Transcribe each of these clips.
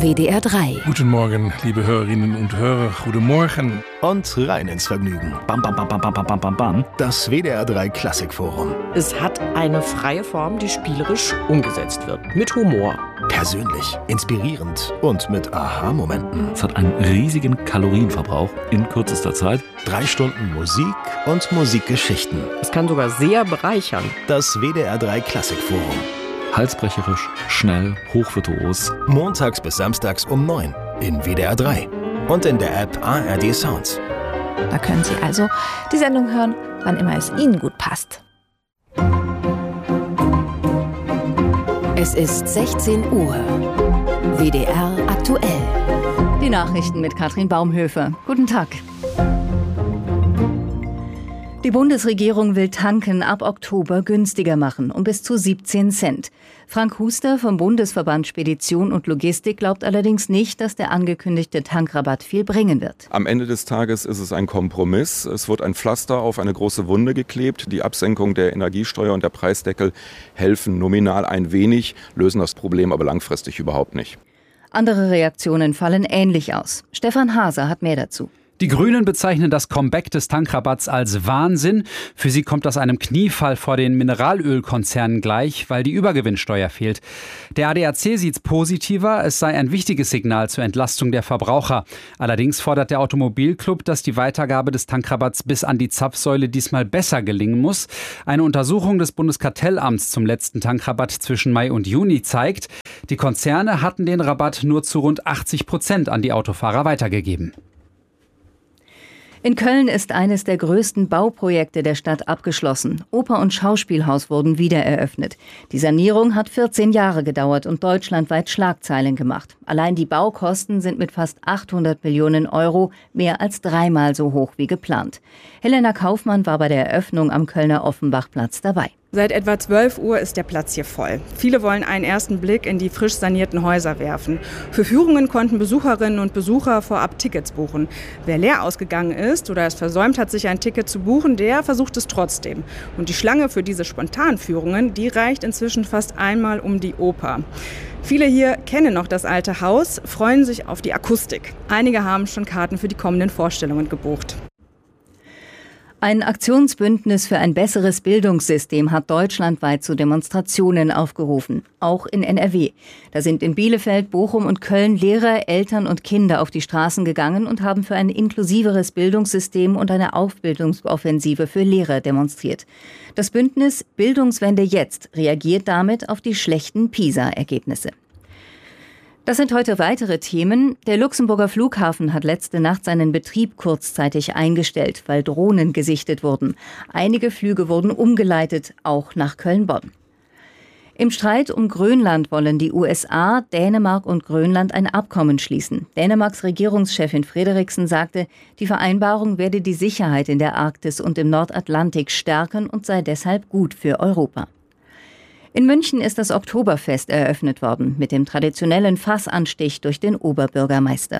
WDR 3. Guten Morgen, liebe Hörerinnen und Hörer. Guten Morgen. Und rein ins Vergnügen. Bam, bam, bam, bam, bam, bam, bam, bam. Das WDR 3 Klassikforum. Es hat eine freie Form, die spielerisch umgesetzt wird. Mit Humor. Persönlich, inspirierend und mit Aha-Momenten. Es hat einen riesigen Kalorienverbrauch in kürzester Zeit. 3 Stunden Musik und Musikgeschichten. Es kann sogar sehr bereichern. Das WDR 3 Klassikforum. Halsbrecherisch, schnell, hochvirtuos. Montags bis samstags um 9 in WDR 3 und in der App ARD Sounds. Da können Sie also die Sendung hören, wann immer es Ihnen gut passt. Es ist 16 Uhr. WDR aktuell. Die Nachrichten mit Katrin Baumhöfe. Guten Tag. Die Bundesregierung will Tanken ab Oktober günstiger machen, um bis zu 17 Cent. Frank Huster vom Bundesverband Spedition und Logistik glaubt allerdings nicht, dass der angekündigte Tankrabatt viel bringen wird. Am Ende des Tages ist es ein Kompromiss. Es wird ein Pflaster auf eine große Wunde geklebt. Die Absenkung der Energiesteuer und der Preisdeckel helfen nominal ein wenig, lösen das Problem aber langfristig überhaupt nicht. Andere Reaktionen fallen ähnlich aus. Stefan Haser hat mehr dazu. Die Grünen bezeichnen das Comeback des Tankrabatts als Wahnsinn. Für sie kommt das einem Kniefall vor den Mineralölkonzernen gleich, weil die Übergewinnsteuer fehlt. Der ADAC sieht's positiver, es sei ein wichtiges Signal zur Entlastung der Verbraucher. Allerdings fordert der Automobilclub, dass die Weitergabe des Tankrabatts bis an die Zapfsäule diesmal besser gelingen muss. Eine Untersuchung des Bundeskartellamts zum letzten Tankrabatt zwischen Mai und Juni zeigt, die Konzerne hatten den Rabatt nur zu rund 80% an die Autofahrer weitergegeben. In Köln ist eines der größten Bauprojekte der Stadt abgeschlossen. Oper- und Schauspielhaus wurden wieder eröffnet. Die Sanierung hat 14 Jahre gedauert und deutschlandweit Schlagzeilen gemacht. Allein die Baukosten sind mit fast 800 Millionen Euro mehr als 3-mal so hoch wie geplant. Helena Kaufmann war bei der Eröffnung am Kölner Offenbachplatz dabei. Seit etwa 12 Uhr ist der Platz hier voll. Viele wollen einen ersten Blick in die frisch sanierten Häuser werfen. Für Führungen konnten Besucherinnen und Besucher vorab Tickets buchen. Wer leer ausgegangen ist oder es versäumt hat, sich ein Ticket zu buchen, der versucht es trotzdem. Und die Schlange für diese Spontanführungen, die reicht inzwischen fast einmal um die Oper. Viele hier kennen noch das alte Haus, freuen sich auf die Akustik. Einige haben schon Karten für die kommenden Vorstellungen gebucht. Ein Aktionsbündnis für ein besseres Bildungssystem hat deutschlandweit zu Demonstrationen aufgerufen, auch in NRW. Da sind in Bielefeld, Bochum und Köln Lehrer, Eltern und Kinder auf die Straßen gegangen und haben für ein inklusiveres Bildungssystem und eine Aufbildungsoffensive für Lehrer demonstriert. Das Bündnis Bildungswende jetzt reagiert damit auf die schlechten PISA-Ergebnisse. Das sind heute weitere Themen. Der Luxemburger Flughafen hat letzte Nacht seinen Betrieb kurzzeitig eingestellt, weil Drohnen gesichtet wurden. Einige Flüge wurden umgeleitet, auch nach Köln-Bonn. Im Streit um Grönland wollen die USA, Dänemark und Grönland ein Abkommen schließen. Dänemarks Regierungschefin Frederiksen sagte, die Vereinbarung werde die Sicherheit in der Arktis und im Nordatlantik stärken und sei deshalb gut für Europa. In München ist das Oktoberfest eröffnet worden mit dem traditionellen Fassanstich durch den Oberbürgermeister.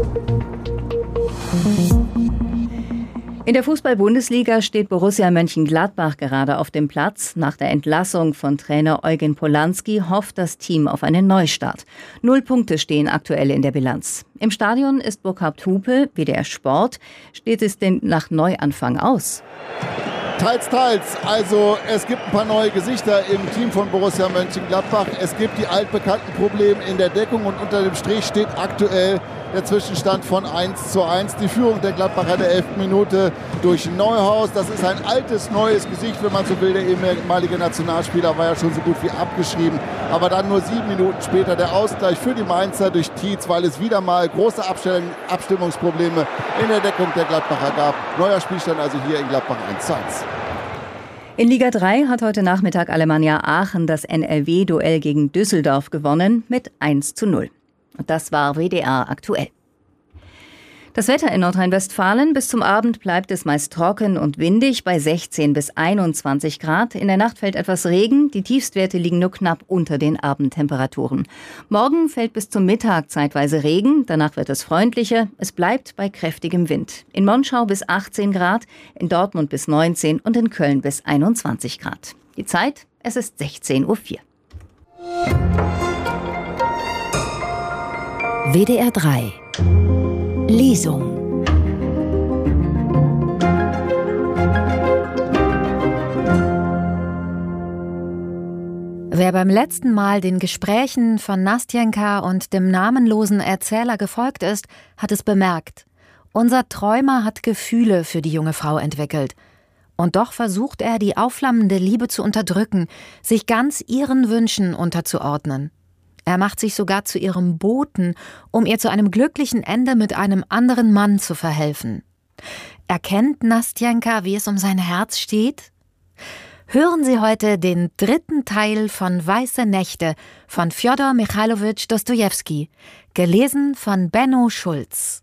In der Fußball-Bundesliga steht Borussia Mönchengladbach gerade auf dem Platz. Nach der Entlassung von Trainer Eugen Polanski hofft das Team auf einen Neustart. 0 Punkte stehen aktuell in der Bilanz. Im Stadion ist Burkhard Hupe, WDR Sport. Steht es denn nach Neuanfang aus? Teils, teils. Also es gibt ein paar neue Gesichter im Team von Borussia Mönchengladbach. Es gibt die altbekannten Probleme in der Deckung und unter dem Strich steht aktuell der Zwischenstand von 1:1. Die Führung der Gladbacher in der 11. Minute durch Neuhaus. Das ist ein altes, neues Gesicht, wenn man so will. Der ehemalige Nationalspieler war ja schon so gut wie abgeschrieben. Aber dann nur 7 Minuten später der Ausgleich für die Mainzer durch Tietz, weil es wieder mal große Abstimmungsprobleme in der Deckung der Gladbacher gab. Neuer Spielstand also hier in Gladbach 1:1. In Liga 3 hat heute Nachmittag Alemannia Aachen das NRW-Duell gegen Düsseldorf gewonnen mit 1:0. Und das war WDR aktuell. Das Wetter in Nordrhein-Westfalen: bis zum Abend bleibt es meist trocken und windig bei 16 bis 21 Grad. In der Nacht fällt etwas Regen. Die Tiefstwerte liegen nur knapp unter den Abendtemperaturen. Morgen fällt bis zum Mittag zeitweise Regen. Danach wird es freundlicher. Es bleibt bei kräftigem Wind. In Monschau bis 18 Grad, in Dortmund bis 19 und in Köln bis 21 Grad. Die Zeit: es ist 16:04 Uhr. WDR 3 Lesung. Wer beim letzten Mal den Gesprächen von Nastjenka und dem namenlosen Erzähler gefolgt ist, hat es bemerkt. Unser Träumer hat Gefühle für die junge Frau entwickelt. Und doch versucht er, die aufflammende Liebe zu unterdrücken, sich ganz ihren Wünschen unterzuordnen. Er macht sich sogar zu ihrem Boten, um ihr zu einem glücklichen Ende mit einem anderen Mann zu verhelfen. Erkennt Nastjenka, wie es um sein Herz steht? Hören Sie heute den 3. Teil von Weiße Nächte von Fjodor Michailowitsch Dostojewski, gelesen von Benno Schulz.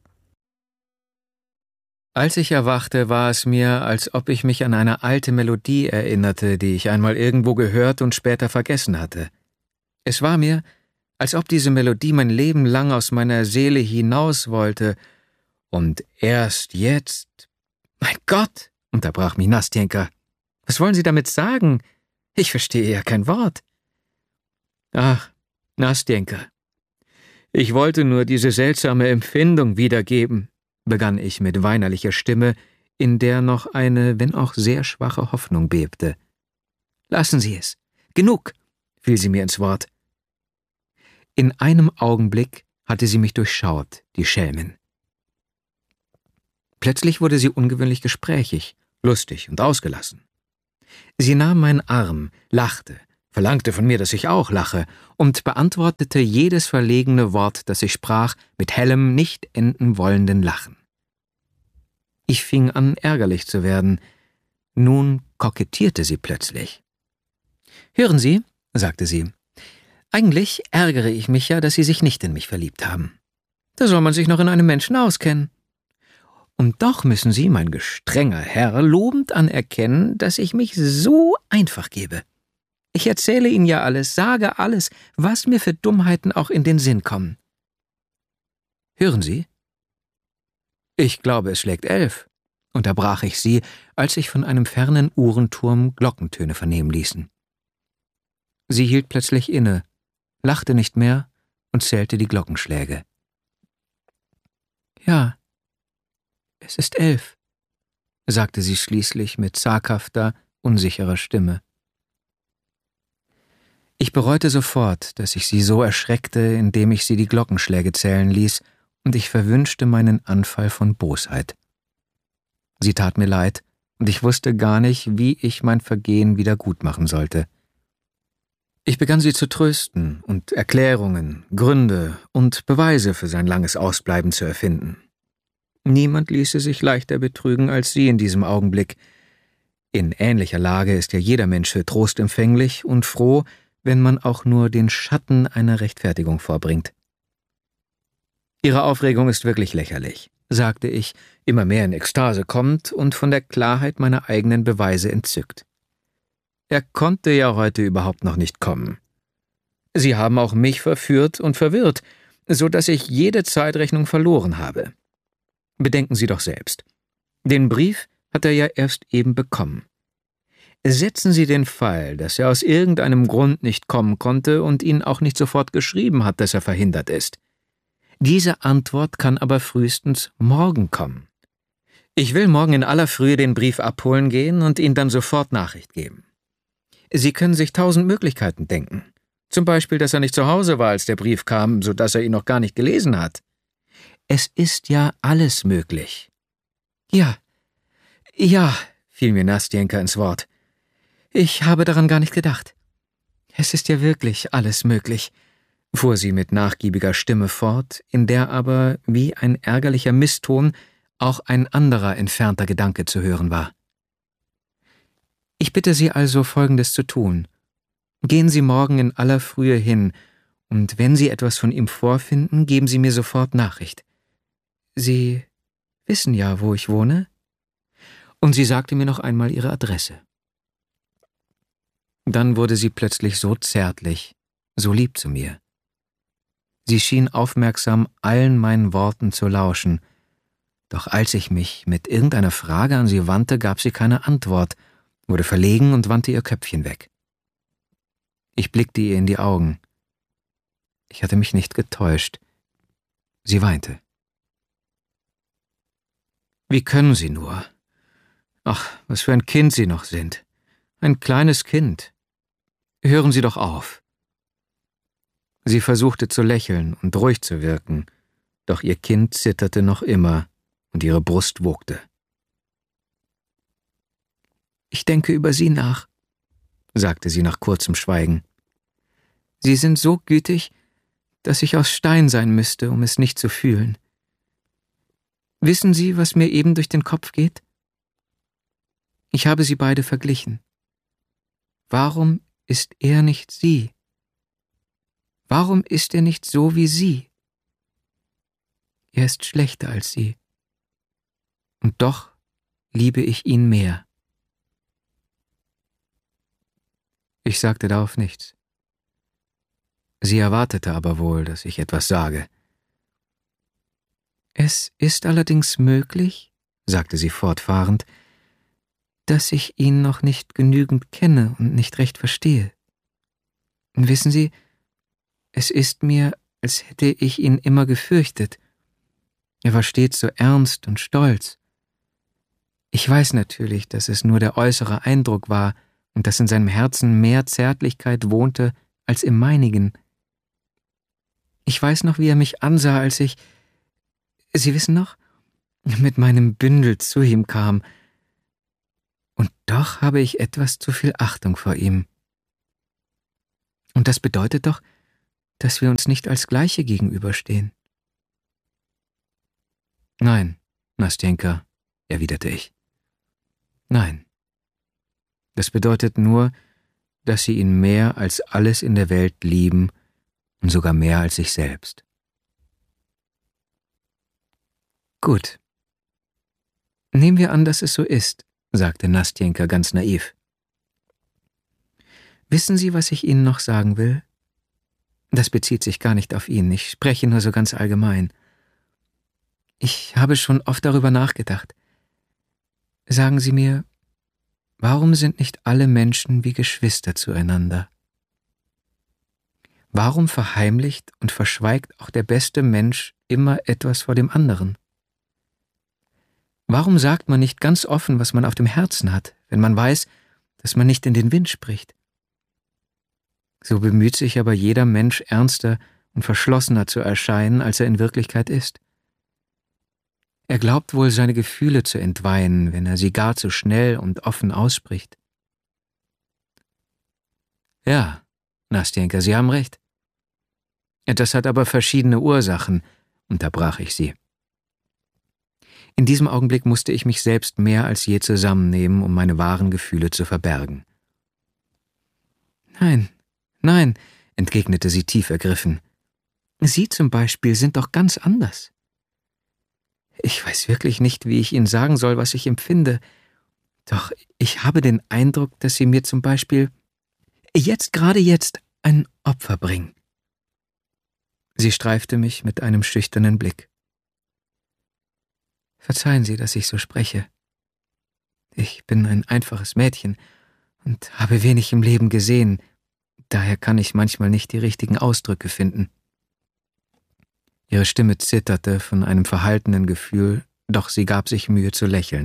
Als ich erwachte, war es mir, als ob ich mich an eine alte Melodie erinnerte, die ich einmal irgendwo gehört und später vergessen hatte. Es war mir, als ob diese Melodie mein Leben lang aus meiner Seele hinaus wollte, und erst jetzt... Mein Gott, unterbrach mich Nastjenka. Was wollen Sie damit sagen? Ich verstehe ja kein Wort. Ach, Nastjenka, ich wollte nur diese seltsame Empfindung wiedergeben, begann ich mit weinerlicher Stimme, in der noch eine, wenn auch sehr schwache Hoffnung bebte. Lassen Sie es. Genug, fiel sie mir ins Wort. In einem Augenblick hatte sie mich durchschaut, die Schelmin. Plötzlich wurde sie ungewöhnlich gesprächig, lustig und ausgelassen. Sie nahm meinen Arm, lachte, verlangte von mir, dass ich auch lache, und beantwortete jedes verlegene Wort, das ich sprach, mit hellem, nicht enden wollenden Lachen. Ich fing an, ärgerlich zu werden. Nun kokettierte sie plötzlich. »Hören Sie«, sagte sie, »eigentlich ärgere ich mich ja, dass Sie sich nicht in mich verliebt haben. Da soll man sich noch in einem Menschen auskennen. Und doch müssen Sie, mein gestrenger Herr, lobend anerkennen, dass ich mich so einfach gebe. Ich erzähle Ihnen ja alles, sage alles, was mir für Dummheiten auch in den Sinn kommen. Hören Sie? Ich glaube, es schlägt 11, unterbrach ich sie, als sich von einem fernen Uhrenturm Glockentöne vernehmen ließen. Sie hielt plötzlich inne, lachte nicht mehr und zählte die Glockenschläge. Ja, es ist 11, sagte sie schließlich mit zaghafter, unsicherer Stimme. Ich bereute sofort, dass ich sie so erschreckte, indem ich sie die Glockenschläge zählen ließ, und ich verwünschte meinen Anfall von Bosheit. Sie tat mir leid, und ich wusste gar nicht, wie ich mein Vergehen wieder gutmachen sollte. Ich begann sie zu trösten und Erklärungen, Gründe und Beweise für sein langes Ausbleiben zu erfinden. Niemand ließe sich leichter betrügen als sie in diesem Augenblick. In ähnlicher Lage ist ja jeder Mensch für Trost empfänglich und froh, wenn man auch nur den Schatten einer Rechtfertigung vorbringt. »Ihre Aufregung ist wirklich lächerlich«, sagte ich, immer mehr in Ekstase kommend und von der Klarheit meiner eigenen Beweise entzückt. Er konnte ja heute überhaupt noch nicht kommen. Sie haben auch mich verführt und verwirrt, so dass ich jede Zeitrechnung verloren habe. Bedenken Sie doch selbst. Den Brief hat er ja erst eben bekommen. Setzen Sie den Fall, dass er aus irgendeinem Grund nicht kommen konnte und Ihnen auch nicht sofort geschrieben hat, dass er verhindert ist. Diese Antwort kann aber frühestens morgen kommen. Ich will morgen in aller Frühe den Brief abholen gehen und Ihnen dann sofort Nachricht geben. Sie können sich 1000 Möglichkeiten denken. Zum Beispiel, dass er nicht zu Hause war, als der Brief kam, so dass er ihn noch gar nicht gelesen hat. Es ist ja alles möglich. Ja, fiel mir Nastjenka ins Wort. Ich habe daran gar nicht gedacht. Es ist ja wirklich alles möglich, fuhr sie mit nachgiebiger Stimme fort, in der aber, wie ein ärgerlicher Misston, auch ein anderer entfernter Gedanke zu hören war. Ich bitte Sie also, Folgendes zu tun. Gehen Sie morgen in aller Frühe hin, und wenn Sie etwas von ihm vorfinden, geben Sie mir sofort Nachricht. Sie wissen ja, wo ich wohne? Und sie sagte mir noch einmal ihre Adresse. Dann wurde sie plötzlich so zärtlich, so lieb zu mir. Sie schien aufmerksam allen meinen Worten zu lauschen, doch als ich mich mit irgendeiner Frage an sie wandte, gab sie keine Antwort, wurde verlegen und wandte ihr Köpfchen weg. Ich blickte ihr in die Augen. Ich hatte mich nicht getäuscht. Sie weinte. Wie können Sie nur? Ach, was für ein Kind Sie noch sind. Ein kleines Kind. Hören Sie doch auf. Sie versuchte zu lächeln und ruhig zu wirken, doch ihr Kind zitterte noch immer und ihre Brust wogte. Ich denke über Sie nach, sagte sie nach kurzem Schweigen. Sie sind so gütig, dass ich aus Stein sein müsste, um es nicht zu fühlen. Wissen Sie, was mir eben durch den Kopf geht? Ich habe sie beide verglichen. Warum ist er nicht sie? Warum ist er nicht so wie sie? Er ist schlechter als sie. Und doch liebe ich ihn mehr. Ich sagte darauf nichts. Sie erwartete aber wohl, dass ich etwas sage. Es ist allerdings möglich, sagte sie fortfahrend, dass ich ihn noch nicht genügend kenne und nicht recht verstehe. Und wissen Sie, es ist mir, als hätte ich ihn immer gefürchtet. Er war stets so ernst und stolz. Ich weiß natürlich, dass es nur der äußere Eindruck war und dass in seinem Herzen mehr Zärtlichkeit wohnte als im meinigen. Ich weiß noch, wie er mich ansah, als ich, Sie wissen noch, mit meinem Bündel zu ihm kam. Und doch habe ich etwas zu viel Achtung vor ihm. Und das bedeutet doch, dass wir uns nicht als Gleiche gegenüberstehen. Nein, Nastjenka, erwiderte ich. Nein. Das bedeutet nur, dass Sie ihn mehr als alles in der Welt lieben und sogar mehr als sich selbst. Gut. Nehmen wir an, dass es so ist, sagte Nastjenka ganz naiv. Wissen Sie, was ich Ihnen noch sagen will? Das bezieht sich gar nicht auf ihn, ich spreche nur so ganz allgemein. Ich habe schon oft darüber nachgedacht. Sagen Sie mir, warum sind nicht alle Menschen wie Geschwister zueinander? Warum verheimlicht und verschweigt auch der beste Mensch immer etwas vor dem anderen? Warum sagt man nicht ganz offen, was man auf dem Herzen hat, wenn man weiß, dass man nicht in den Wind spricht? So bemüht sich aber jeder Mensch ernster und verschlossener zu erscheinen, als er in Wirklichkeit ist. Er glaubt wohl, seine Gefühle zu entweihen, wenn er sie gar zu schnell und offen ausspricht. Ja, Nastjenka, Sie haben recht. Das hat aber verschiedene Ursachen, unterbrach ich sie. In diesem Augenblick musste ich mich selbst mehr als je zusammennehmen, um meine wahren Gefühle zu verbergen. Nein, entgegnete sie tief ergriffen. Sie zum Beispiel sind doch ganz anders. Ich weiß wirklich nicht, wie ich Ihnen sagen soll, was ich empfinde. Doch ich habe den Eindruck, dass Sie mir zum Beispiel gerade jetzt ein Opfer bringen. Sie streifte mich mit einem schüchternen Blick. Verzeihen Sie, dass ich so spreche. Ich bin ein einfaches Mädchen und habe wenig im Leben gesehen, daher kann ich manchmal nicht die richtigen Ausdrücke finden. Ihre Stimme zitterte von einem verhaltenen Gefühl, doch sie gab sich Mühe zu lächeln.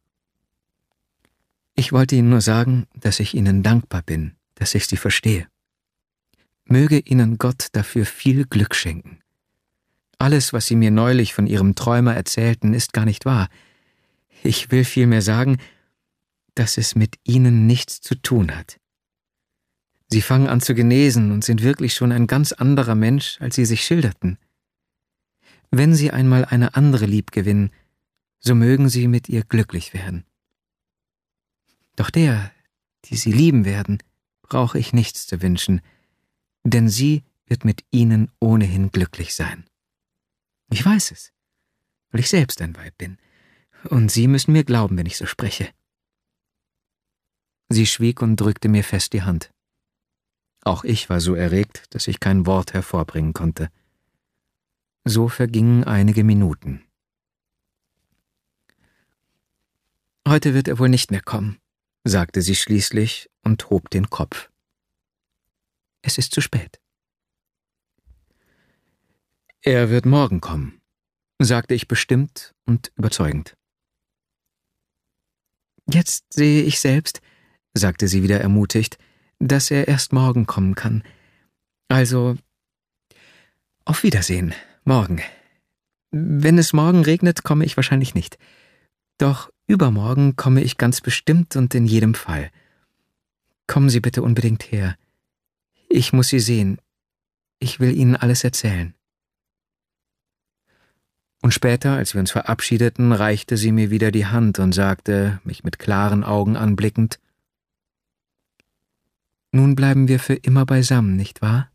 Ich wollte Ihnen nur sagen, dass ich Ihnen dankbar bin, dass ich Sie verstehe. Möge Ihnen Gott dafür viel Glück schenken. Alles, was Sie mir neulich von Ihrem Träumer erzählten, ist gar nicht wahr. Ich will vielmehr sagen, dass es mit Ihnen nichts zu tun hat. Sie fangen an zu genesen und sind wirklich schon ein ganz anderer Mensch, als Sie sich schilderten. Wenn Sie einmal eine andere lieb gewinnen, so mögen Sie mit ihr glücklich werden. Doch der, die Sie lieben werden, brauche ich nichts zu wünschen, denn sie wird mit Ihnen ohnehin glücklich sein. Ich weiß es, weil ich selbst ein Weib bin, und Sie müssen mir glauben, wenn ich so spreche. Sie schwieg und drückte mir fest die Hand. Auch ich war so erregt, dass ich kein Wort hervorbringen konnte. So vergingen einige Minuten. »Heute wird er wohl nicht mehr kommen«, sagte sie schließlich und hob den Kopf. »Es ist zu spät.« Er wird morgen kommen, sagte ich bestimmt und überzeugend. Jetzt sehe ich selbst, sagte sie wieder ermutigt, dass er erst morgen kommen kann. Also, auf Wiedersehen, morgen. Wenn es morgen regnet, komme ich wahrscheinlich nicht. Doch übermorgen komme ich ganz bestimmt und in jedem Fall. Kommen Sie bitte unbedingt her. Ich muss Sie sehen. Ich will Ihnen alles erzählen. Und später, als wir uns verabschiedeten, reichte sie mir wieder die Hand und sagte, mich mit klaren Augen anblickend: Nun bleiben wir für immer beisammen, nicht wahr?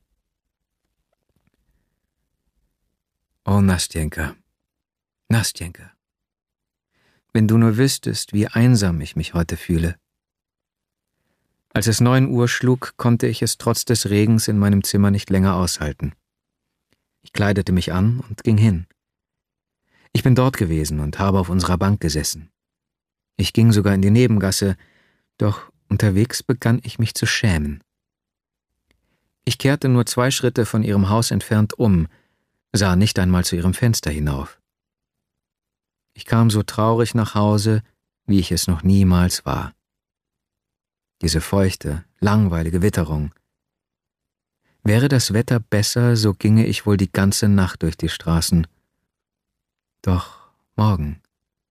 Oh, Nastjenka, Nastjenka, wenn du nur wüsstest, wie einsam ich mich heute fühle. Als es 9 Uhr schlug, konnte ich es trotz des Regens in meinem Zimmer nicht länger aushalten. Ich kleidete mich an und ging hin. Ich bin dort gewesen und habe auf unserer Bank gesessen. Ich ging sogar in die Nebengasse, doch unterwegs begann ich mich zu schämen. Ich kehrte nur 2 Schritte von ihrem Haus entfernt um, sah nicht einmal zu ihrem Fenster hinauf. Ich kam so traurig nach Hause, wie ich es noch niemals war. Diese feuchte, langweilige Witterung. Wäre das Wetter besser, so ginge ich wohl die ganze Nacht durch die Straßen. Doch morgen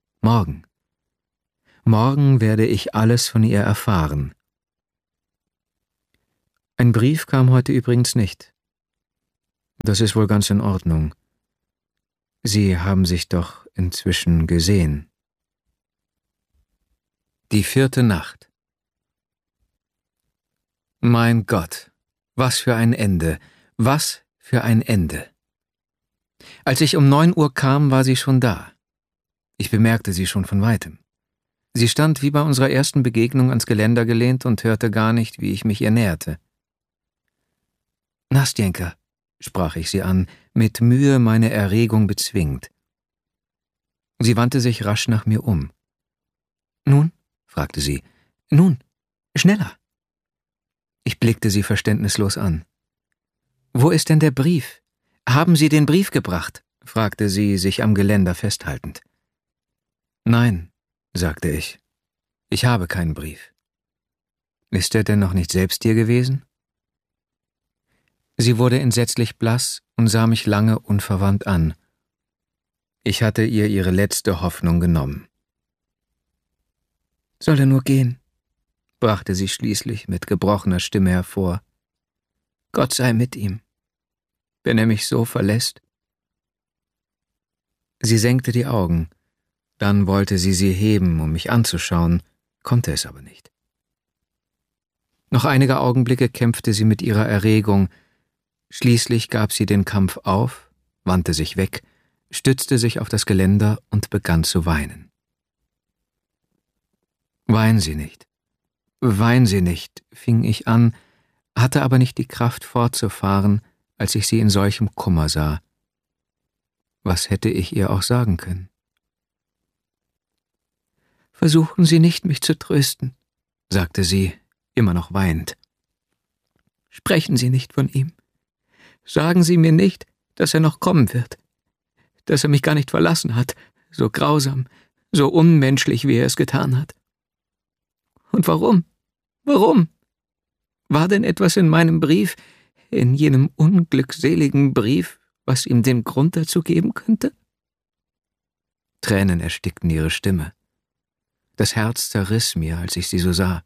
werde ich alles von ihr erfahren. Ein Brief kam heute übrigens nicht. Das ist wohl ganz in Ordnung. Sie haben sich doch inzwischen gesehen. Die 4. Nacht. Mein Gott, was für ein Ende, was für ein Ende. Als ich um 9 Uhr kam, war sie schon da. Ich bemerkte sie schon von weitem. Sie stand wie bei unserer ersten Begegnung ans Geländer gelehnt und hörte gar nicht, wie ich mich ihr näherte. »Nastjenka«, sprach ich sie an, mit Mühe meine Erregung bezwingend. Sie wandte sich rasch nach mir um. »Nun?« fragte sie. »Nun, schneller!« Ich blickte sie verständnislos an. »Wo ist denn der Brief? Haben Sie den Brief gebracht?« fragte sie, sich am Geländer festhaltend. »Nein«, sagte ich, »ich habe keinen Brief.« »Ist er denn noch nicht selbst hier gewesen?« Sie wurde entsetzlich blass und sah mich lange unverwandt an. Ich hatte ihr ihre letzte Hoffnung genommen. »Soll er nur gehen?« brachte sie schließlich mit gebrochener Stimme hervor. »Gott sei mit ihm, wenn er mich so verlässt.« Sie senkte die Augen. Dann wollte sie heben, um mich anzuschauen, konnte es aber nicht. Noch einige Augenblicke kämpfte sie mit ihrer Erregung. Schließlich gab sie den Kampf auf, wandte sich weg, stützte sich auf das Geländer und begann zu weinen. »Weinen Sie nicht, weinen Sie nicht«, fing ich an, hatte aber nicht die Kraft fortzufahren, als ich sie in solchem Kummer sah. Was hätte ich ihr auch sagen können? »Versuchen Sie nicht, mich zu trösten«, sagte sie, immer noch weinend. »Sprechen Sie nicht von ihm. Sagen Sie mir nicht, dass er noch kommen wird, dass er mich gar nicht verlassen hat, so grausam, so unmenschlich, wie er es getan hat. Und warum? Warum? War denn etwas in meinem Brief, in jenem unglückseligen Brief, was ihm den Grund dazu geben könnte?« Tränen erstickten ihre Stimme. Das Herz zerriss mir, als ich sie so sah.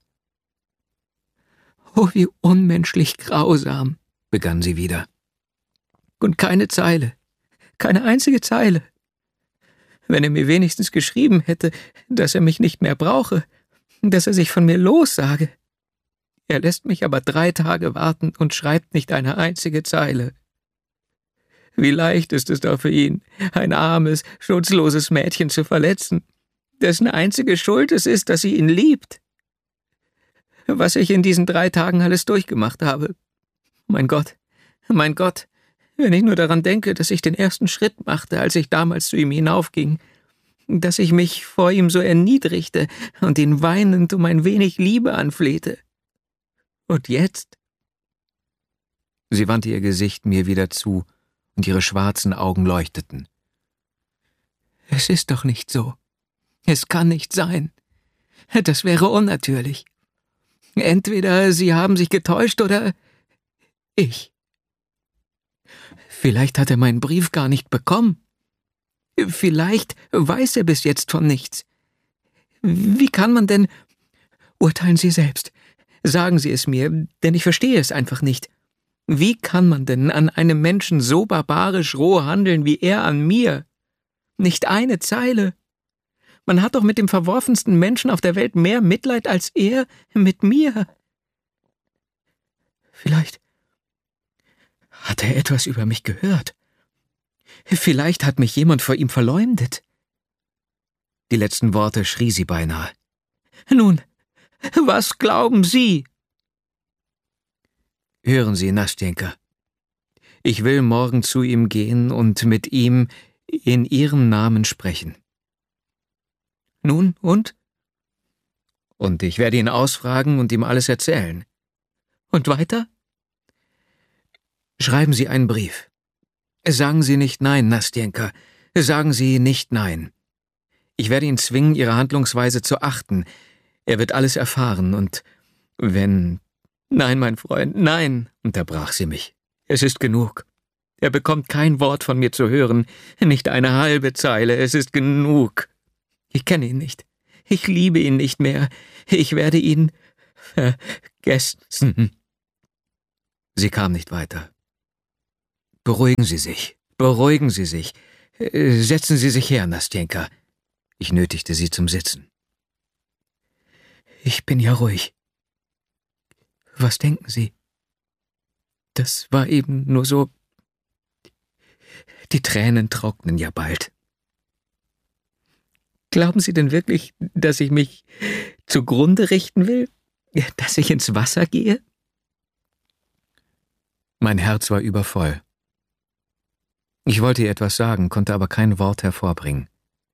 »Oh, wie unmenschlich grausam«, begann sie wieder. »Und keine Zeile, keine einzige Zeile. Wenn er mir wenigstens geschrieben hätte, dass er mich nicht mehr brauche, dass er sich von mir lossage. Er lässt mich aber 3 Tage warten und schreibt nicht eine einzige Zeile. Wie leicht ist es doch für ihn, ein armes, schutzloses Mädchen zu verletzen, dessen einzige Schuld es ist, dass sie ihn liebt. Was ich in diesen 3 Tagen alles durchgemacht habe. Mein Gott, wenn ich nur daran denke, dass ich den ersten Schritt machte, als ich damals zu ihm hinaufging, dass ich mich vor ihm so erniedrigte und ihn weinend um ein wenig Liebe anflehte. Und jetzt?« Sie wandte ihr Gesicht mir wieder zu und ihre schwarzen Augen leuchteten. »Es ist doch nicht so. Es kann nicht sein. Das wäre unnatürlich. Entweder Sie haben sich getäuscht oder ich. Vielleicht hat er meinen Brief gar nicht bekommen. Vielleicht weiß er bis jetzt von nichts. Wie kann man denn... Urteilen Sie selbst. Sagen Sie es mir, denn ich verstehe es einfach nicht. Wie kann man denn an einem Menschen so barbarisch roh handeln wie er an mir? Nicht eine Zeile. Man hat doch mit dem verworfensten Menschen auf der Welt mehr Mitleid als er mit mir. Vielleicht hat er etwas über mich gehört. Vielleicht hat mich jemand vor ihm verleumdet. Die letzten Worte schrie sie beinahe. Nun, was glauben Sie? Hören Sie, Nastjenka. Ich will morgen zu ihm gehen und mit ihm in Ihrem Namen sprechen. Nun, und? Und ich werde ihn ausfragen und ihm alles erzählen. Und weiter? Schreiben Sie einen Brief. Sagen Sie nicht nein, Nastjenka. Sagen Sie nicht nein. Ich werde ihn zwingen, Ihre Handlungsweise zu achten. Er wird alles erfahren und wenn... Nein, mein Freund, nein, unterbrach sie mich. Es ist genug. Er bekommt kein Wort von mir zu hören, nicht eine halbe Zeile, es ist genug. Ich kenne ihn nicht. Ich liebe ihn nicht mehr. Ich werde ihn vergessen. Sie kam nicht weiter. Beruhigen Sie sich, beruhigen Sie sich. Setzen Sie sich her, Nastjenka. Ich nötigte sie zum Sitzen. Ich bin ja ruhig. Was denken Sie? Das war eben nur so... Die Tränen trocknen ja bald. Glauben Sie denn wirklich, dass ich mich zugrunde richten will? Dass ich ins Wasser gehe? Mein Herz war übervoll. Ich wollte ihr etwas sagen, konnte aber kein Wort hervorbringen.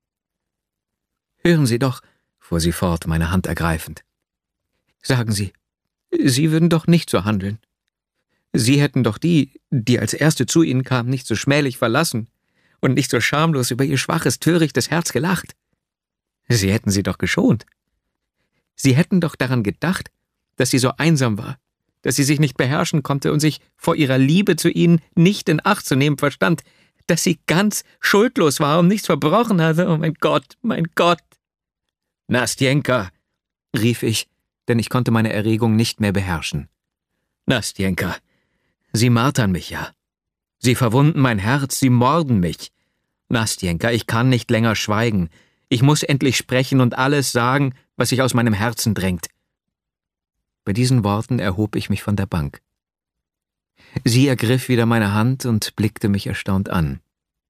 Hören Sie doch, fuhr sie fort, meine Hand ergreifend. Sagen Sie, Sie würden doch nicht so handeln. Sie hätten doch die als Erste zu Ihnen kam, nicht so schmählich verlassen und nicht so schamlos über ihr schwaches, törichtes Herz gelacht. Sie hätten sie doch geschont. Sie hätten doch daran gedacht, dass sie so einsam war, dass sie sich nicht beherrschen konnte und sich vor ihrer Liebe zu Ihnen nicht in Acht zu nehmen verstand, dass sie ganz schuldlos war und nichts verbrochen hatte. Oh mein Gott, mein Gott! Nastjenka, rief ich, denn ich konnte meine Erregung nicht mehr beherrschen. Nastjenka, Sie martern mich ja. Sie verwunden mein Herz, Sie morden mich. Nastjenka, ich kann nicht länger schweigen. Ich muss endlich sprechen und alles sagen, was sich aus meinem Herzen drängt. Bei diesen Worten erhob ich mich von der Bank. Sie ergriff wieder meine Hand und blickte mich erstaunt an.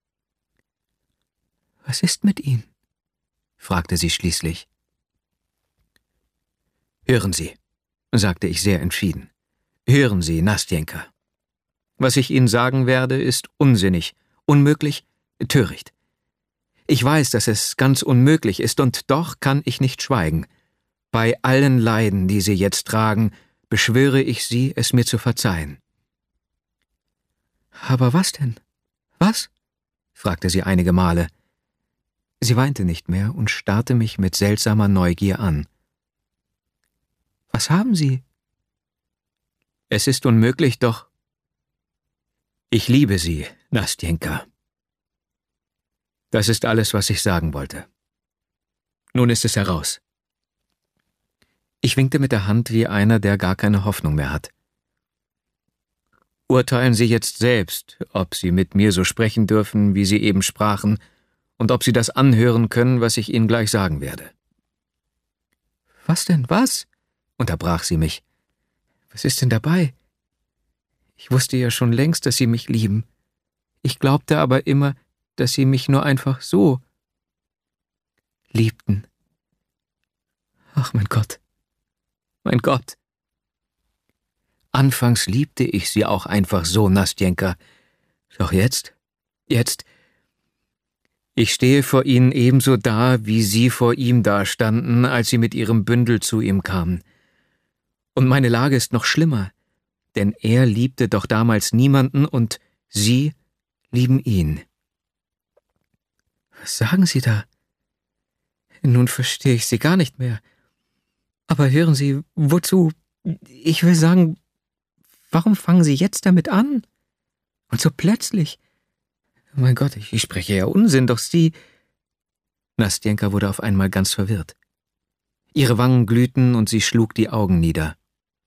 »Was ist mit Ihnen?« fragte sie schließlich. »Hören Sie«, sagte ich sehr entschieden. »Hören Sie, Nastjenka. Was ich Ihnen sagen werde, ist unsinnig, unmöglich, töricht. Ich weiß, dass es ganz unmöglich ist, und doch kann ich nicht schweigen. Bei allen Leiden, die Sie jetzt tragen, beschwöre ich Sie, es mir zu verzeihen.« »Aber was denn? Was?« fragte sie einige Male. Sie weinte nicht mehr und starrte mich mit seltsamer Neugier an. »Was haben Sie?« »Es ist unmöglich, doch ich liebe Sie, Nastjenka.« Das ist alles, was ich sagen wollte. Nun ist es heraus. Ich winkte mit der Hand wie einer, der gar keine Hoffnung mehr hat. Urteilen Sie jetzt selbst, ob Sie mit mir so sprechen dürfen, wie Sie eben sprachen, und ob Sie das anhören können, was ich Ihnen gleich sagen werde. »Was denn, was?« unterbrach sie mich. »Was ist denn dabei? Ich wusste ja schon längst, dass Sie mich lieben. Ich glaubte aber immer, dass Sie mich nur einfach so liebten. Ach, mein Gott, mein Gott. Anfangs liebte ich Sie auch einfach so, Nastjenka. Doch jetzt, ich stehe vor Ihnen ebenso da, wie Sie vor ihm dastanden, als Sie mit Ihrem Bündel zu ihm kamen. Und meine Lage ist noch schlimmer, denn er liebte doch damals niemanden und Sie lieben ihn. Was sagen Sie da? Nun verstehe ich Sie gar nicht mehr. Aber hören Sie, wozu? Ich will sagen, warum fangen Sie jetzt damit an? Und so plötzlich? Mein Gott, ich spreche ja Unsinn, doch Sie... Nastjenka wurde auf einmal ganz verwirrt. Ihre Wangen glühten und sie schlug die Augen nieder.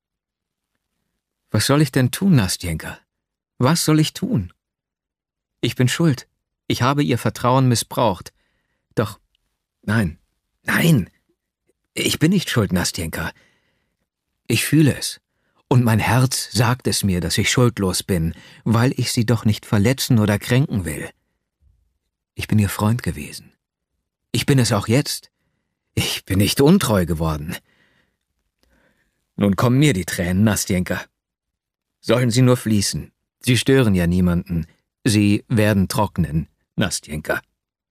Was soll ich denn tun, Nastjenka? Was soll ich tun? Ich bin schuld. Ich habe Ihr Vertrauen missbraucht. Doch, nein, ich bin nicht schuld, Nastjenka. Ich fühle es. Und mein Herz sagt es mir, dass ich schuldlos bin, weil ich Sie doch nicht verletzen oder kränken will. Ich bin Ihr Freund gewesen. Ich bin es auch jetzt. Ich bin nicht untreu geworden. Nun kommen mir die Tränen, Nastjenka. Sollen sie nur fließen. Sie stören ja niemanden. Sie werden trocknen, Nastjenka.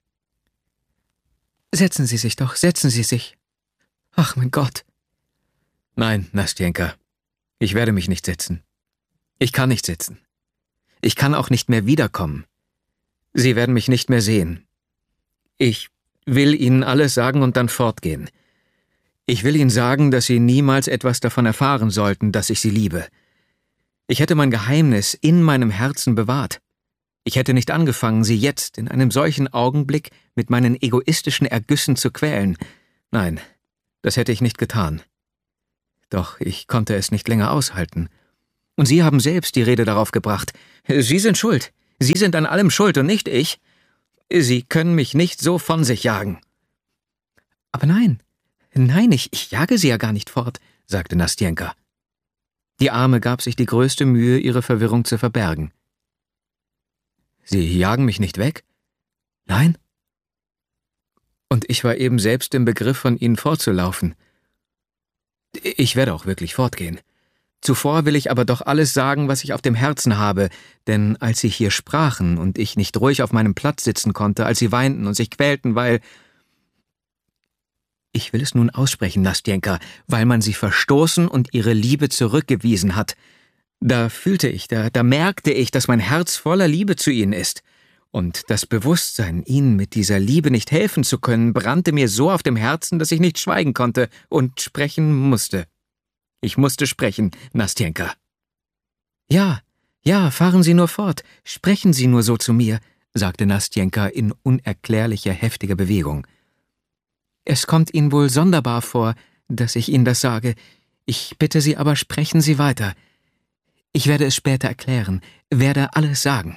Setzen Sie sich doch, setzen Sie sich. Ach, mein Gott. Nein, Nastjenka, ich werde mich nicht setzen. Ich kann nicht sitzen. Ich kann auch nicht mehr wiederkommen. Sie werden mich nicht mehr sehen. Ich will Ihnen alles sagen und dann fortgehen. Ich will Ihnen sagen, dass Sie niemals etwas davon erfahren sollten, dass ich Sie liebe. Ich hätte mein Geheimnis in meinem Herzen bewahrt. Ich hätte nicht angefangen, Sie jetzt in einem solchen Augenblick mit meinen egoistischen Ergüssen zu quälen. Nein, das hätte ich nicht getan. Doch ich konnte es nicht länger aushalten. Und Sie haben selbst die Rede darauf gebracht. Sie sind schuld. Sie sind an allem schuld und nicht ich. Sie können mich nicht so von sich jagen. Aber nein, ich jage Sie ja gar nicht fort, sagte Nastjenka. Die Arme gab sich die größte Mühe, ihre Verwirrung zu verbergen. Sie jagen mich nicht weg? Nein? Und ich war eben selbst im Begriff, von Ihnen fortzulaufen. Ich werde auch wirklich fortgehen. Zuvor will ich aber doch alles sagen, was ich auf dem Herzen habe, denn als Sie hier sprachen und ich nicht ruhig auf meinem Platz sitzen konnte, als Sie weinten und sich quälten, weil... Ich will es nun aussprechen, Nastjenka, weil man Sie verstoßen und Ihre Liebe zurückgewiesen hat. Da fühlte ich, da merkte ich, dass mein Herz voller Liebe zu Ihnen ist. Und das Bewusstsein, Ihnen mit dieser Liebe nicht helfen zu können, brannte mir so auf dem Herzen, dass ich nicht schweigen konnte und sprechen musste. Ich musste sprechen, Nastjenka. Ja, fahren Sie nur fort, sprechen Sie nur so zu mir, sagte Nastjenka in unerklärlicher, heftiger Bewegung. Es kommt Ihnen wohl sonderbar vor, dass ich Ihnen das sage. Ich bitte Sie aber, sprechen Sie weiter. Ich werde es später erklären, werde alles sagen.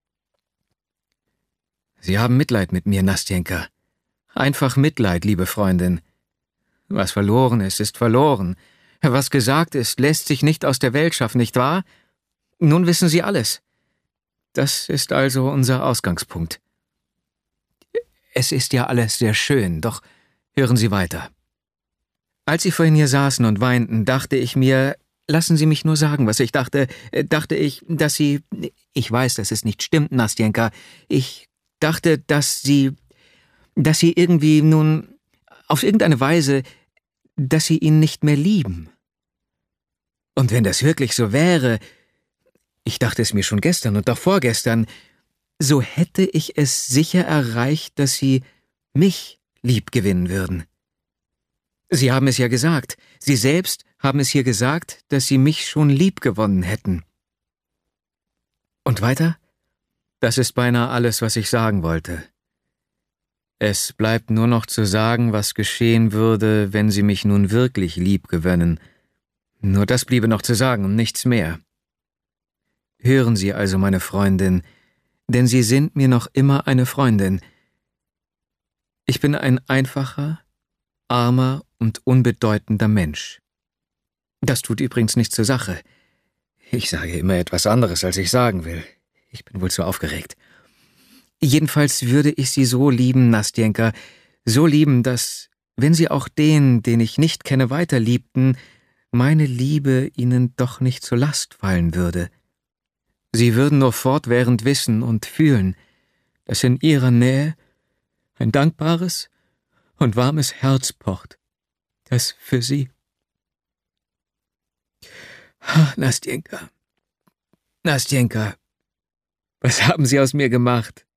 Sie haben Mitleid mit mir, Nastjenka. Einfach Mitleid, liebe Freundin. Was verloren ist, ist verloren. Was gesagt ist, lässt sich nicht aus der Welt schaffen, nicht wahr? Nun wissen Sie alles. Das ist also unser Ausgangspunkt. Es ist ja alles sehr schön, doch hören Sie weiter. Als Sie vorhin hier saßen und weinten, dachte ich mir, lassen Sie mich nur sagen, was ich dachte ich, dass Sie... Ich weiß, dass es nicht stimmt, Nastjenka. Ich dachte, dass Sie irgendwie nun, auf irgendeine Weise, dass Sie ihn nicht mehr lieben. Und wenn das wirklich so wäre, ich dachte es mir schon gestern und auch vorgestern, so hätte ich es sicher erreicht, dass Sie mich liebgewinnen würden. Sie haben es ja gesagt, Sie selbst haben es hier gesagt, dass Sie mich schon liebgewonnen hätten. Und weiter? Das ist beinahe alles, was ich sagen wollte. Es bleibt nur noch zu sagen, was geschehen würde, wenn Sie mich nun wirklich liebgewönnen. Nur das bliebe noch zu sagen und nichts mehr. Hören Sie also, meine Freundin, denn Sie sind mir noch immer eine Freundin. Ich bin ein einfacher, armer und unbedeutender Mensch. Das tut übrigens nichts zur Sache. Ich sage immer etwas anderes, als ich sagen will. Ich bin wohl zu aufgeregt. Jedenfalls würde ich Sie so lieben, Nastjenka, so lieben, dass, wenn Sie auch den ich nicht kenne, weiter liebten, meine Liebe Ihnen doch nicht zur Last fallen würde. Sie würden nur fortwährend wissen und fühlen, dass in Ihrer Nähe ein dankbares und warmes Herz pocht, das für Sie. Nastjenka, Was haben Sie aus mir gemacht?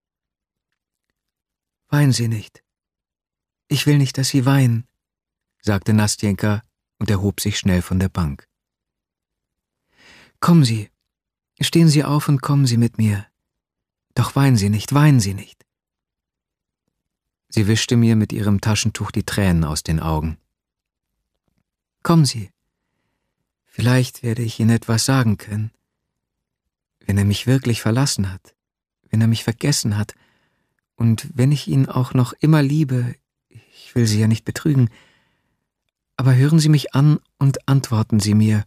Weinen Sie nicht. Ich will nicht, dass Sie weinen, sagte Nastjenka und erhob sich schnell von der Bank. Kommen Sie, stehen Sie auf und kommen Sie mit mir. Doch weinen Sie nicht, weinen Sie nicht. Sie wischte mir mit ihrem Taschentuch die Tränen aus den Augen. Kommen Sie. Vielleicht werde ich Ihnen etwas sagen können. Wenn er mich wirklich verlassen hat, wenn er mich vergessen hat, und wenn ich ihn auch noch immer liebe, ich will Sie ja nicht betrügen, aber hören Sie mich an und antworten Sie mir.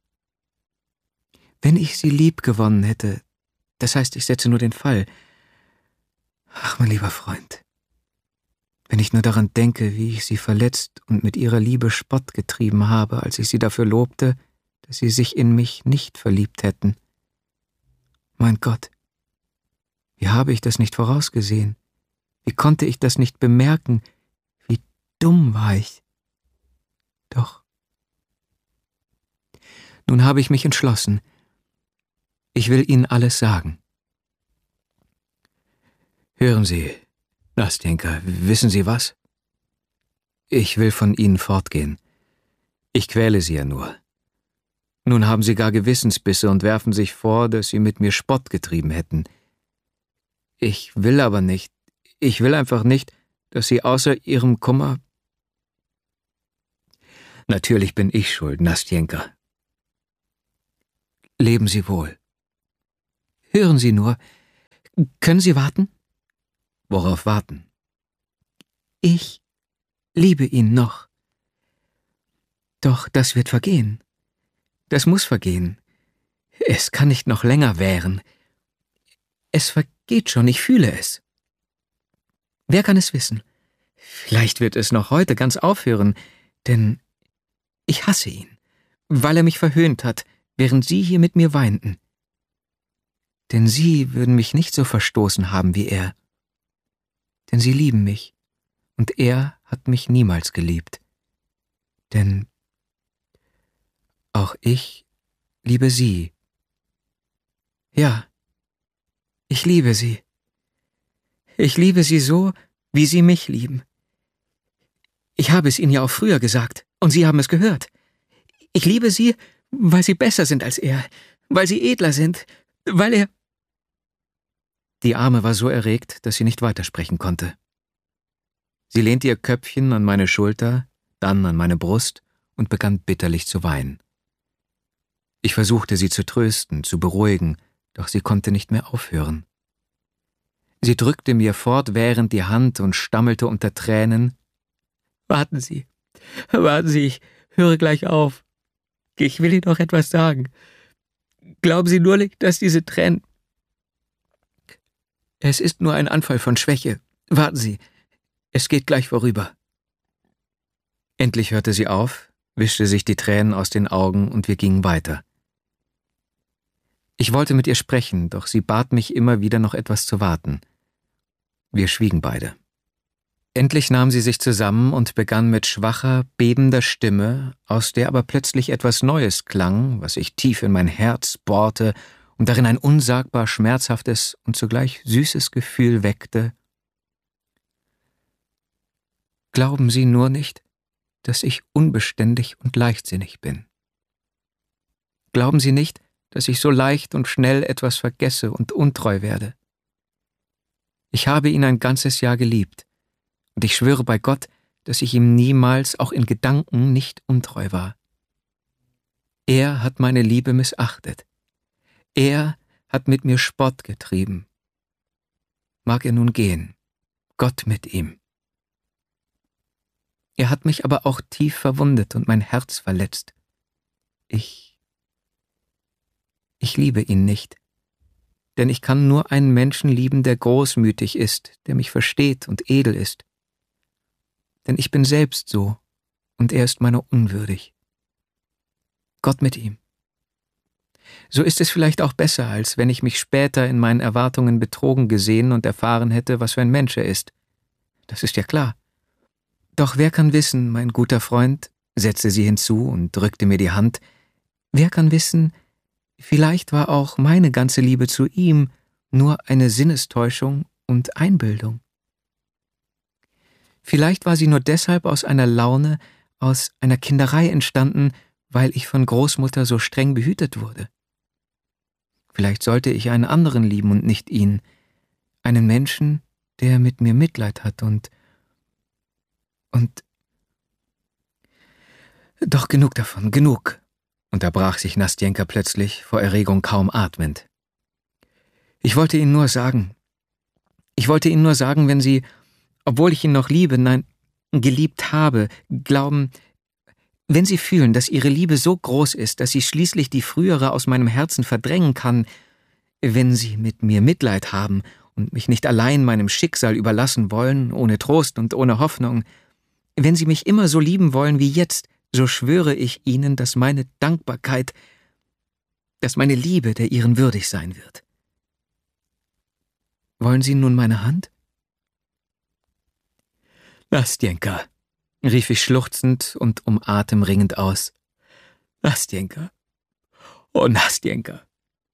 Wenn ich Sie lieb gewonnen hätte, das heißt, ich setze nur den Fall. Ach, mein lieber Freund, wenn ich nur daran denke, wie ich Sie verletzt und mit Ihrer Liebe Spott getrieben habe, als ich Sie dafür lobte, dass Sie sich in mich nicht verliebt hätten. Mein Gott, wie habe ich das nicht vorausgesehen? Wie konnte ich das nicht bemerken? Wie dumm war ich. Doch. Nun habe ich mich entschlossen. Ich will Ihnen alles sagen. Hören Sie, Nastjenka, wissen Sie was? Ich will von Ihnen fortgehen. Ich quäle Sie ja nur. Nun haben Sie gar Gewissensbisse und werfen sich vor, dass Sie mit mir Spott getrieben hätten. Ich will aber nicht. Ich will einfach nicht, dass Sie außer Ihrem Kummer... Natürlich bin ich schuld, Nastjenka. Leben Sie wohl. Hören Sie nur. Können Sie warten? Worauf warten? Ich liebe ihn noch. Doch das wird vergehen. Das muss vergehen. Es kann nicht noch länger währen. Es vergeht schon, ich fühle es. Wer kann es wissen? Vielleicht wird es noch heute ganz aufhören, denn ich hasse ihn, weil er mich verhöhnt hat, während Sie hier mit mir weinten. Denn Sie würden mich nicht so verstoßen haben wie er. Denn Sie lieben mich, und er hat mich niemals geliebt. Denn auch ich liebe Sie. Ja, ich liebe Sie. Ich liebe Sie so, wie Sie mich lieben. Ich habe es Ihnen ja auch früher gesagt, und Sie haben es gehört. Ich liebe Sie, weil Sie besser sind als er, weil Sie edler sind, weil er... Die Arme war so erregt, dass sie nicht weitersprechen konnte. Sie lehnte ihr Köpfchen an meine Schulter, dann an meine Brust und begann bitterlich zu weinen. Ich versuchte, sie zu trösten, zu beruhigen, doch sie konnte nicht mehr aufhören. Sie drückte mir fortwährend die Hand und stammelte unter Tränen: »Warten Sie, ich höre gleich auf. Ich will Ihnen noch etwas sagen. Glauben Sie nur nicht, dass diese Tränen... Es ist nur ein Anfall von Schwäche. Warten Sie, es geht gleich vorüber.« Endlich hörte sie auf, wischte sich die Tränen aus den Augen und wir gingen weiter. Ich wollte mit ihr sprechen, doch sie bat mich immer wieder noch etwas zu warten. Wir schwiegen beide. Endlich nahm sie sich zusammen und begann mit schwacher, bebender Stimme, aus der aber plötzlich etwas Neues klang, was sich tief in mein Herz bohrte und darin ein unsagbar schmerzhaftes und zugleich süßes Gefühl weckte: »Glauben Sie nur nicht, dass ich unbeständig und leichtsinnig bin. Glauben Sie nicht, dass ich so leicht und schnell etwas vergesse und untreu werde. Ich habe ihn ein ganzes Jahr geliebt, und ich schwöre bei Gott, dass ich ihm niemals, auch in Gedanken, nicht untreu war. Er hat meine Liebe missachtet. Er hat mit mir Spott getrieben. Mag er nun gehen, Gott mit ihm. Er hat mich aber auch tief verwundet und mein Herz verletzt. Ich liebe ihn nicht, denn ich kann nur einen Menschen lieben, der großmütig ist, der mich versteht und edel ist. Denn ich bin selbst so, und er ist meiner unwürdig. Gott mit ihm. So ist es vielleicht auch besser, als wenn ich mich später in meinen Erwartungen betrogen gesehen und erfahren hätte, was für ein Mensch er ist. Das ist ja klar. Doch wer kann wissen, mein guter Freund, setzte sie hinzu und drückte mir die Hand, wer kann wissen, vielleicht war auch meine ganze Liebe zu ihm nur eine Sinnestäuschung und Einbildung. Vielleicht war sie nur deshalb aus einer Laune, aus einer Kinderei entstanden, weil ich von Großmutter so streng behütet wurde. Vielleicht sollte ich einen anderen lieben und nicht ihn, einen Menschen, der mit mir Mitleid hat und... Doch genug davon, genug, unterbrach sich Nastjenka plötzlich, vor Erregung kaum atmend. Ich wollte Ihnen nur sagen, wenn Sie, obwohl ich ihn noch liebe, nein, geliebt habe, glauben, wenn Sie fühlen, dass Ihre Liebe so groß ist, dass sie schließlich die frühere aus meinem Herzen verdrängen kann, wenn Sie mit mir Mitleid haben und mich nicht allein meinem Schicksal überlassen wollen, ohne Trost und ohne Hoffnung, wenn Sie mich immer so lieben wollen wie jetzt, so schwöre ich Ihnen, dass meine Dankbarkeit, dass meine Liebe der Ihren würdig sein wird. Wollen Sie nun meine Hand? Nastjenka, rief ich schluchzend und um Atem ringend aus. Nastjenka, oh Nastjenka.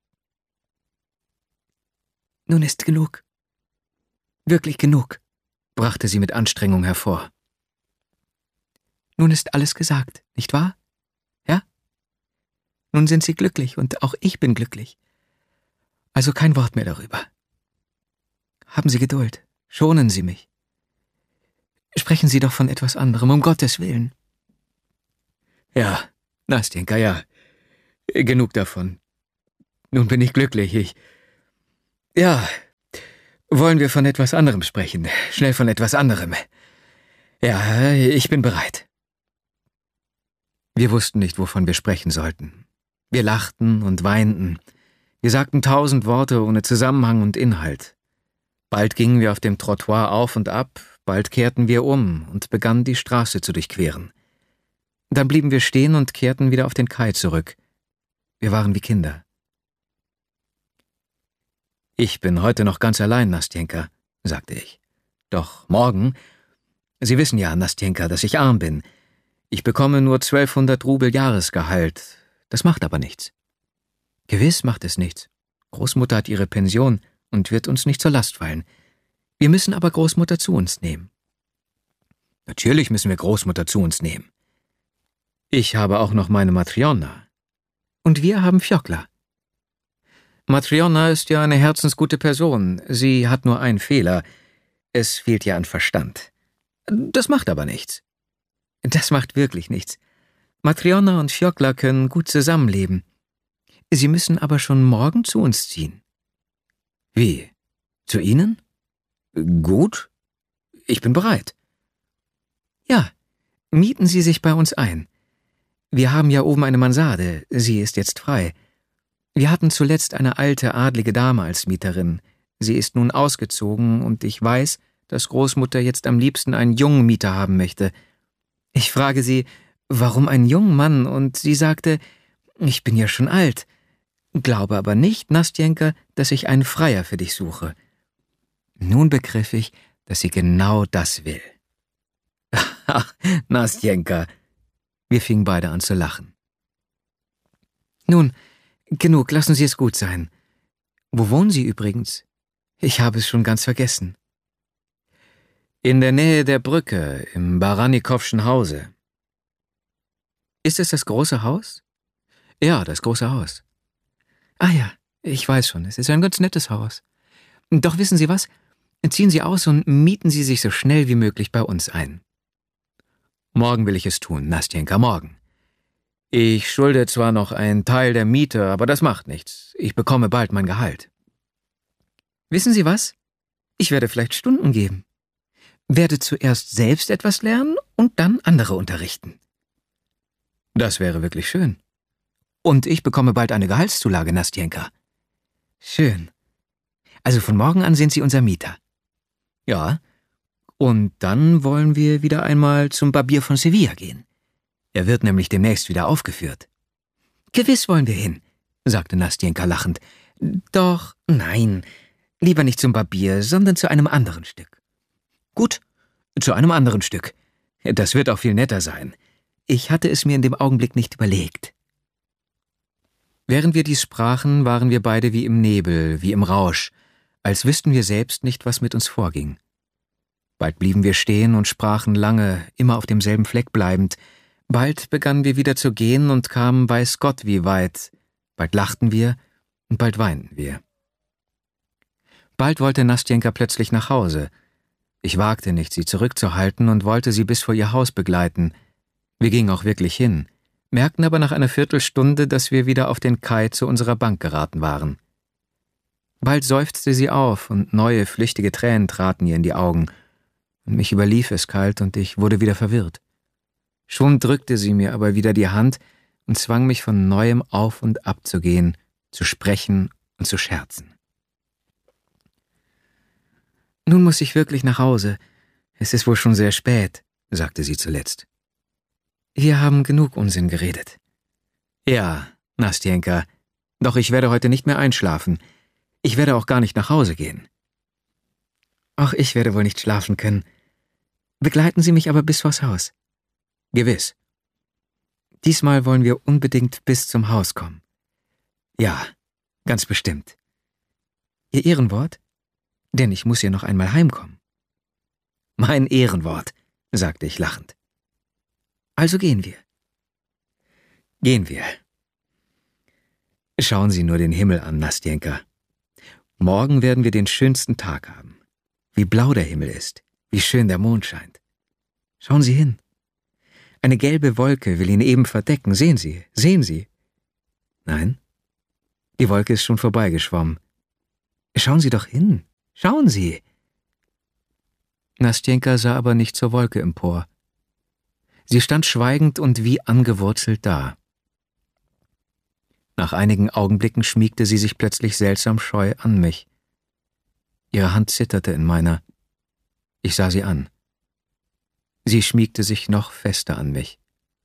Nun ist genug. Wirklich genug, brachte sie mit Anstrengung hervor. Nun ist alles gesagt, nicht wahr? Ja? Nun sind Sie glücklich und auch ich bin glücklich. Also kein Wort mehr darüber. Haben Sie Geduld, schonen Sie mich. Sprechen Sie doch von etwas anderem, um Gottes Willen. Ja, Nastjenka, ja. Genug davon. Nun bin ich glücklich, Ja, wollen wir von etwas anderem sprechen, schnell von etwas anderem. Ja, ich bin bereit. Wir wussten nicht, wovon wir sprechen sollten. Wir lachten und weinten. Wir sagten 1000 Worte ohne Zusammenhang und Inhalt. Bald gingen wir auf dem Trottoir auf und ab, bald kehrten wir um und begannen die Straße zu durchqueren. Dann blieben wir stehen und kehrten wieder auf den Kai zurück. Wir waren wie Kinder. Ich bin heute noch ganz allein, Nastjenka, sagte ich. Doch morgen... Sie wissen ja, Nastjenka, dass ich arm bin. Ich bekomme nur 1200 Rubel Jahresgehalt. Das macht aber nichts. Gewiss macht es nichts. Großmutter hat ihre Pension und wird uns nicht zur Last fallen. Wir müssen aber Großmutter zu uns nehmen. Natürlich müssen wir Großmutter zu uns nehmen. Ich habe auch noch meine Matriona. Und wir haben Fjokla. Matriona ist ja eine herzensgute Person. Sie hat nur einen Fehler. Es fehlt ihr an Verstand. Das macht aber nichts. Das macht wirklich nichts. Matriona und Fjokla können gut zusammenleben. Sie müssen aber schon morgen zu uns ziehen. Wie? Zu Ihnen? Gut. Ich bin bereit. Ja, mieten Sie sich bei uns ein. Wir haben ja oben eine Mansarde. Sie ist jetzt frei. Wir hatten zuletzt eine alte, adlige Dame als Mieterin. Sie ist nun ausgezogen und ich weiß, dass Großmutter jetzt am liebsten einen jungen Mieter haben möchte. Ich frage sie, warum einen jungen Mann? Und sie sagte, ich bin ja schon alt. Glaube aber nicht, Nastjenka, dass ich einen Freier für dich suche. Nun begriff ich, dass sie genau das will. Ach, Nastjenka. Wir fingen beide an zu lachen. Nun, genug, lassen Sie es gut sein. Wo wohnen Sie übrigens? Ich habe es schon ganz vergessen. In der Nähe der Brücke, im Baranikowschen Hause. Ist es das große Haus? Ja, das große Haus. Ah ja, ich weiß schon, es ist ein ganz nettes Haus. Doch wissen Sie was? Ziehen Sie aus und mieten Sie sich so schnell wie möglich bei uns ein. Morgen will ich es tun, Nastjenka, morgen. Ich schulde zwar noch einen Teil der Miete, aber das macht nichts. Ich bekomme bald mein Gehalt. Wissen Sie was? Ich werde vielleicht Stunden geben. Werde zuerst selbst etwas lernen und dann andere unterrichten. Das wäre wirklich schön. Und ich bekomme bald eine Gehaltszulage, Nastjenka. Schön. Also von morgen an sind Sie unser Mieter. Ja, und dann wollen wir wieder einmal zum Barbier von Sevilla gehen. Er wird nämlich demnächst wieder aufgeführt. Gewiss wollen wir hin, sagte Nastjenka lachend. Doch, nein, lieber nicht zum Barbier, sondern zu einem anderen Stück. Gut, zu einem anderen Stück. Das wird auch viel netter sein. Ich hatte es mir in dem Augenblick nicht überlegt. Während wir dies sprachen, waren wir beide wie im Nebel, wie im Rausch. als wüssten wir selbst nicht, was mit uns vorging. Bald blieben wir stehen und sprachen lange, immer auf demselben Fleck bleibend. Bald begannen wir wieder zu gehen und kamen weiß Gott wie weit. Bald lachten wir und bald weinten wir. Bald wollte Nastjenka plötzlich nach Hause. Ich wagte nicht, sie zurückzuhalten und wollte sie bis vor ihr Haus begleiten. Wir gingen auch wirklich hin, merkten aber nach einer Viertelstunde, dass wir wieder auf den Kai zu unserer Bank geraten waren. Bald seufzte sie auf und neue, flüchtige Tränen traten ihr in die Augen. Und mich überlief es kalt und ich wurde wieder verwirrt. Schon drückte sie mir aber wieder die Hand und zwang mich von Neuem auf und ab zu gehen, zu sprechen und zu scherzen. »Nun muss ich wirklich nach Hause. Es ist wohl schon sehr spät«, sagte sie zuletzt. »Wir haben genug Unsinn geredet.« »Ja, Nastjenka, doch ich werde heute nicht mehr einschlafen. Ich werde auch gar nicht nach Hause gehen.« »Auch ich werde wohl nicht schlafen können. Begleiten Sie mich aber bis vors Haus.« »Gewiss.« »Diesmal wollen wir unbedingt bis zum Haus kommen.« »Ja, ganz bestimmt.« »Ihr Ehrenwort? Denn ich muss ja noch einmal heimkommen.« »Mein Ehrenwort«, sagte ich lachend. »Also gehen wir.« »Gehen wir.« Schauen Sie nur den Himmel an, Nastjenka. Morgen werden wir den schönsten Tag haben. Wie blau der Himmel ist, wie schön der Mond scheint. Schauen Sie hin. Eine gelbe Wolke will ihn eben verdecken. Sehen Sie, sehen Sie. Nein, die Wolke ist schon vorbeigeschwommen. Schauen Sie doch hin, schauen Sie. Nastjenka sah aber nicht zur Wolke empor. Sie stand schweigend und wie angewurzelt da. Nach einigen Augenblicken schmiegte sie sich plötzlich seltsam scheu an mich. Ihre Hand zitterte in meiner. Ich sah sie an. Sie schmiegte sich noch fester an mich.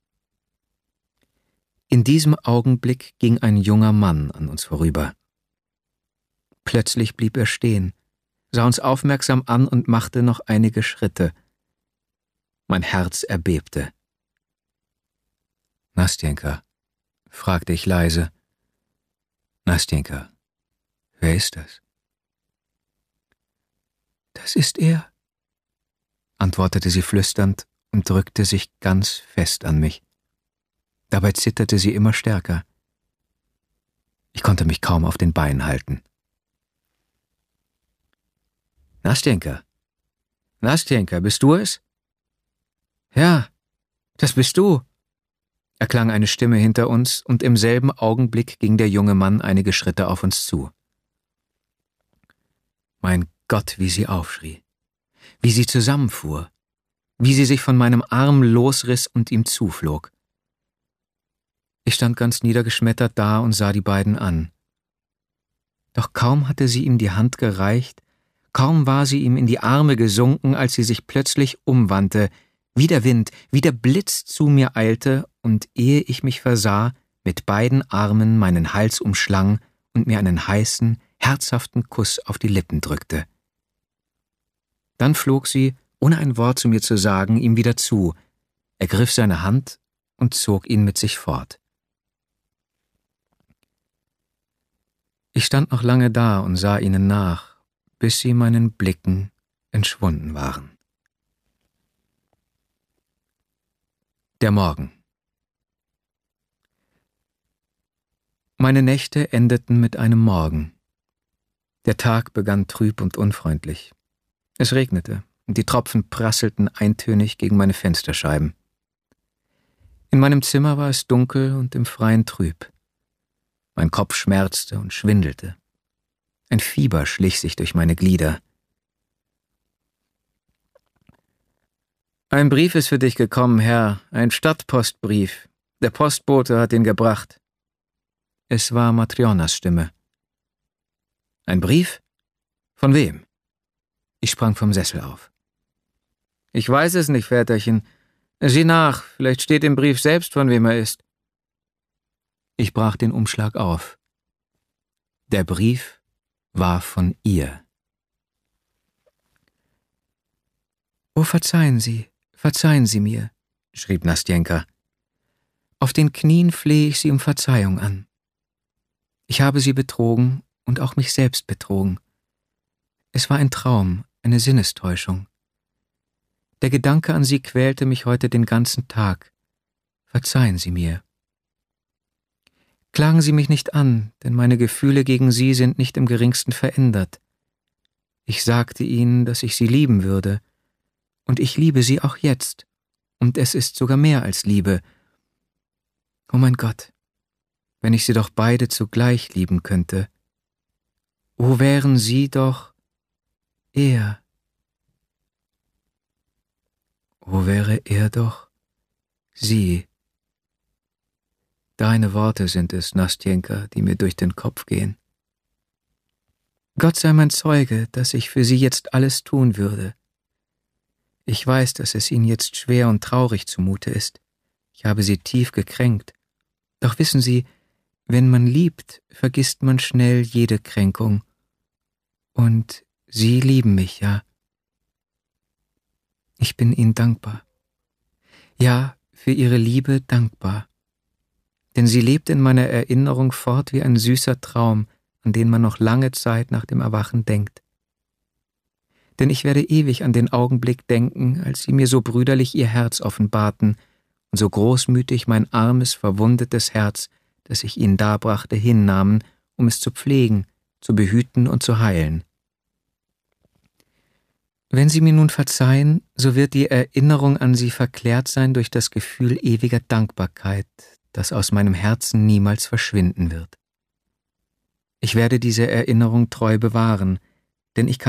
In diesem Augenblick ging ein junger Mann an uns vorüber. Plötzlich blieb er stehen, sah uns aufmerksam an und machte noch einige Schritte. Mein Herz erbebte. »Nastjenka«, fragte ich leise. »Nastjenka, wer ist das?« »Das ist er«, antwortete sie flüsternd und drückte sich ganz fest an mich. Dabei zitterte sie immer stärker. Ich konnte mich kaum auf den Beinen halten. »Nastjenka, Nastjenka, bist du es?« »Ja, das bist du«, erklang eine Stimme hinter uns, und im selben Augenblick ging der junge Mann einige Schritte auf uns zu. Mein Gott, wie sie aufschrie, wie sie zusammenfuhr, wie sie sich von meinem Arm losriss und ihm zuflog. Ich stand ganz niedergeschmettert da und sah die beiden an. Doch kaum hatte sie ihm die Hand gereicht, kaum war sie ihm in die Arme gesunken, als sie sich plötzlich umwandte, wie der Wind, wie der Blitz zu mir eilte und, ehe ich mich versah, mit beiden Armen meinen Hals umschlang und mir einen heißen, herzhaften Kuss auf die Lippen drückte. Dann flog sie, ohne ein Wort zu mir zu sagen, ihm wieder zu, ergriff seine Hand und zog ihn mit sich fort. Ich stand noch lange da und sah ihnen nach, bis sie meinen Blicken entschwunden waren. Der Morgen. Meine Nächte endeten mit einem Morgen. Der Tag begann trüb und unfreundlich. Es regnete, und die Tropfen prasselten eintönig gegen meine Fensterscheiben. In meinem Zimmer war es dunkel und im Freien trüb. Mein Kopf schmerzte und schwindelte. Ein Fieber schlich sich durch meine Glieder. »Ein Brief ist für dich gekommen, Herr, ein Stadtpostbrief. Der Postbote hat ihn gebracht.« Es war Matrjonas Stimme. »Ein Brief? Von wem?« Ich sprang vom Sessel auf. »Ich weiß es nicht, Väterchen. Sieh nach, vielleicht steht im Brief selbst, von wem er ist.« Ich brach den Umschlag auf. Der Brief war von ihr. »Oh, verzeihen Sie mir«, schrieb Nastjenka. »Auf den Knien flehe ich Sie um Verzeihung an. Ich habe Sie betrogen und auch mich selbst betrogen. Es war ein Traum, eine Sinnestäuschung. Der Gedanke an Sie quälte mich heute den ganzen Tag. Verzeihen Sie mir. Klagen Sie mich nicht an, denn meine Gefühle gegen Sie sind nicht im geringsten verändert. Ich sagte Ihnen, dass ich Sie lieben würde, und ich liebe Sie auch jetzt, und es ist sogar mehr als Liebe. Oh mein Gott, wenn ich Sie doch beide zugleich lieben könnte. O wären Sie doch er. O wäre er doch sie. Deine Worte sind es, Nastjenka, die mir durch den Kopf gehen. Gott sei mein Zeuge, dass ich für Sie jetzt alles tun würde. Ich weiß, dass es Ihnen jetzt schwer und traurig zumute ist. Ich habe Sie tief gekränkt. Doch wissen Sie, wenn man liebt, vergisst man schnell jede Kränkung. Und Sie lieben mich, ja. Ich bin Ihnen dankbar. Ja, für Ihre Liebe dankbar. Denn sie lebt in meiner Erinnerung fort wie ein süßer Traum, an den man noch lange Zeit nach dem Erwachen denkt. Denn ich werde ewig an den Augenblick denken, als Sie mir so brüderlich Ihr Herz offenbarten und so großmütig mein armes, verwundetes Herz, das ich Ihnen darbrachte, hinnahmen, um es zu pflegen, zu behüten und zu heilen. Wenn Sie mir nun verzeihen, so wird die Erinnerung an Sie verklärt sein durch das Gefühl ewiger Dankbarkeit, das aus meinem Herzen niemals verschwinden wird. Ich werde diese Erinnerung treu bewahren, denn ich kann